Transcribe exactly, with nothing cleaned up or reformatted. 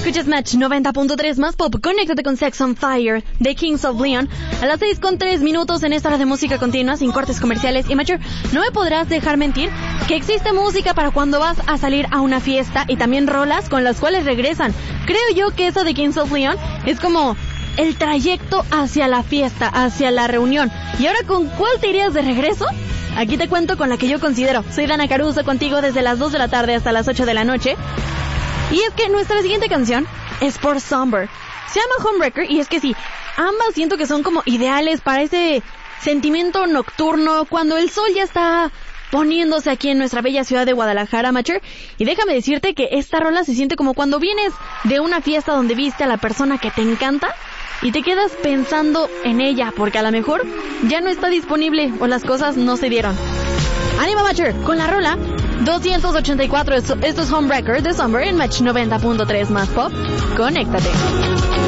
Escuchas Match noventa punto tres más pop. Conéctate con Sex on Fire de Kings of Leon a las seis con tres minutos en esta hora de música continua sin cortes comerciales. Y Mature, no me podrás dejar mentir que existe música para cuando vas a salir a una fiesta y también rolas con las cuales regresan. Creo yo que eso de Kings of Leon es como el trayecto hacia la fiesta, hacia la reunión. ¿Y ahora con cuál te irías de regreso? Aquí te cuento con la que yo considero. Soy Dana Caruso, contigo desde las dos de la tarde hasta las ocho de la noche. Y es que nuestra siguiente canción es por Somber. Se llama Homewrecker y es que sí, ambas siento que son como ideales para ese sentimiento nocturno cuando el sol ya está poniéndose aquí en nuestra bella ciudad de Guadalajara, Macher. Y déjame decirte que esta rola se siente como cuando vienes de una fiesta donde viste a la persona que te encanta y te quedas pensando en ella porque a lo mejor ya no está disponible o las cosas no se dieron. ¡Ánima, Macher! Con la rola doscientos ochenta y cuatro, esto, esto es Homewrecker de Somber en Match noventa punto tres más pop. Conéctate.